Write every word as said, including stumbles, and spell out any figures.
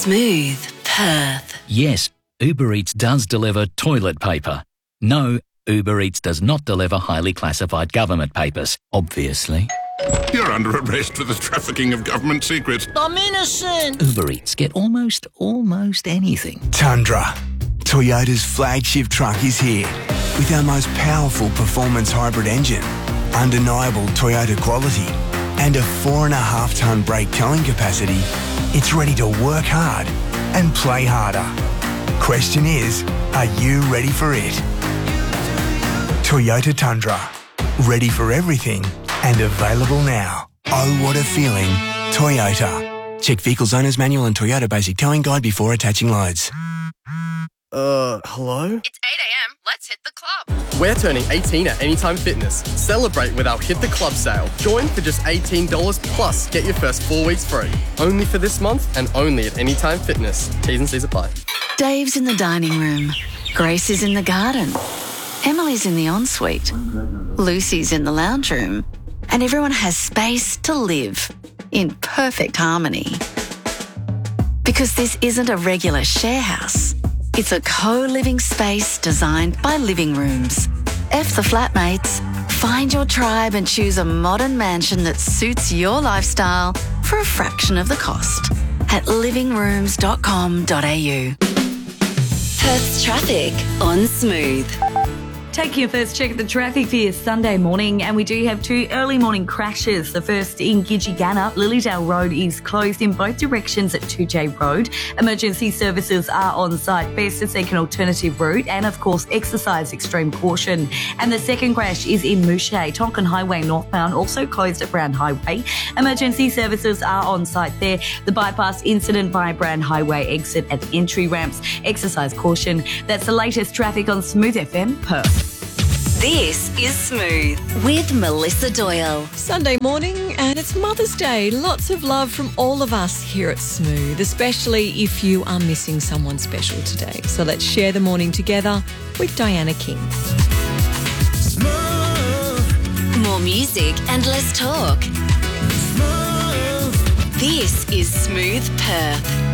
Smooth Perth. Yes, Uber Eats does deliver toilet paper. No, Uber Eats does not deliver highly classified government papers, obviously. You're under arrest for the trafficking of government secrets. I'm innocent. Uber Eats get almost, almost anything. Tundra, Toyota's flagship truck, is here with our most powerful performance hybrid engine, undeniable Toyota quality, and a four and a half tonne brake towing capacity. It's ready to work hard and play harder. Question is, are you ready for it? Toyota Tundra, ready for everything and available now. Oh, what a feeling. Toyota. Check Vehicles Owner's Manual and Toyota Basic Towing Guide before attaching loads. Uh, hello? It's eight a.m. Let's hit the club. We're turning eighteen at Anytime Fitness. Celebrate with our Hit the Club sale. Join for just eighteen dollars plus get your first four weeks free. Only for this month and only at Anytime Fitness. T's and C's apply. Dave's in the dining room. Grace is in the garden. Emily's in the ensuite. Lucy's in the lounge room. And everyone has space to live in perfect harmony. Because this isn't a regular share house. It's a co-living space designed by Living Rooms. F the flatmates. Find your tribe and choose a modern mansion that suits your lifestyle for a fraction of the cost at living rooms dot com dot a u. Perth's traffic on Smooth. Taking your first check at the traffic for your Sunday morning, and we do have two early morning crashes. The first in Gidgigana. Lilydale Road is closed in both directions at two J Road. Emergency services are on site best to seek an alternative route and, of course, exercise extreme caution. And the second crash is in Mouchet. Tonkin Highway northbound also closed at Brown Highway. Emergency services are on site there. The bypass incident via Brown Highway exit at the entry ramps. Exercise caution. That's the latest traffic on Smooth F M Perth. This is Smooth with Melissa Doyle. Sunday morning and it's Mother's Day. Lots of love from all of us here at Smooth, especially if you are missing someone special today. So let's share the morning together with Diana King. Smooth. More music and less talk. Smooth. This is Smooth Perth.